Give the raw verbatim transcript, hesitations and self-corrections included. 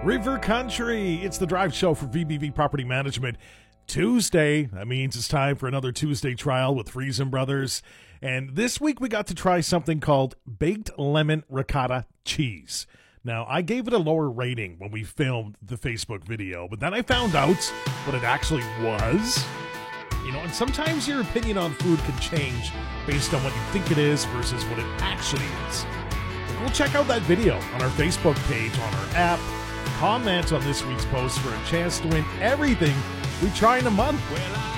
River Country. It's the drive show for V B V Property Management. Tuesday, that means it's time for another Tuesday trial with Friesen Brothers. And this week we got to try something called baked lemon ricotta cheese. Now, I gave it a lower rating when we filmed the Facebook video, but then I found out what it actually was. You know, and sometimes your opinion on food can change based on what you think it is versus what it actually is. Go check out that video on our Facebook page, on our app. Comment on this week's post for a chance to win everything we try in a month.